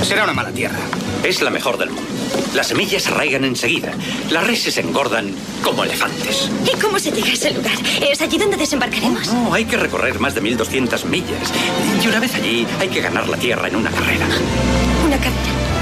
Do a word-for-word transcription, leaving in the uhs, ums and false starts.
Será una mala tierra. Es la mejor del mundo. Las semillas arraigan enseguida. Las reses engordan como elefantes. ¿Y cómo se llega a ese lugar? ¿Es allí donde desembarcaremos? Oh, no, hay que recorrer más de mil doscientas millas. Y una vez allí, hay que ganar la tierra en una carrera. ¿Una carrera?